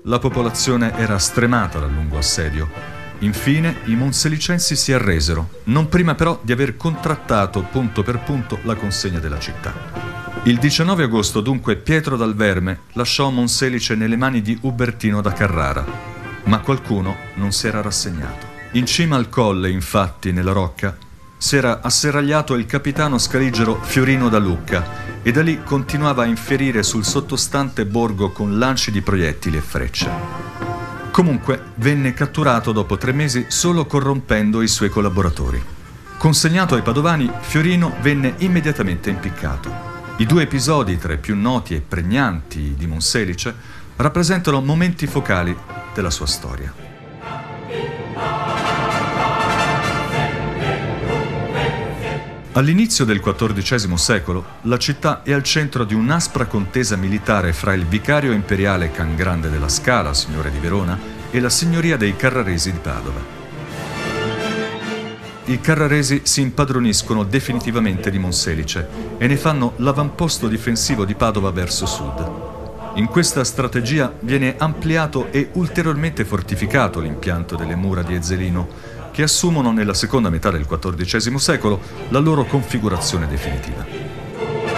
la popolazione era stremata dal lungo assedio. Infine i monselicensi si arresero, non prima però di aver contrattato punto per punto la consegna della città. Il 19 agosto dunque Pietro dal Verme lasciò Monselice nelle mani di Ubertino da Carrara, ma qualcuno non si era rassegnato. In cima al colle, infatti, nella rocca, si era asserragliato il capitano scaligero Fiorino da Lucca e da lì continuava a infierire sul sottostante borgo con lanci di proiettili e frecce. Comunque venne catturato dopo 3 mesi solo corrompendo i suoi collaboratori. Consegnato ai padovani, Fiorino venne immediatamente impiccato. I 2 episodi tra i più noti e pregnanti di Monselice rappresentano momenti focali della sua storia. All'inizio del XIV secolo, la città è al centro di un'aspra contesa militare fra il vicario imperiale Can Grande della Scala, signore di Verona, e la signoria dei Carraresi di Padova. I Carraresi si impadroniscono definitivamente di Monselice e ne fanno l'avamposto difensivo di Padova verso sud. In questa strategia viene ampliato e ulteriormente fortificato l'impianto delle mura di Ezzelino, che assumono nella seconda metà del XIV secolo la loro configurazione definitiva.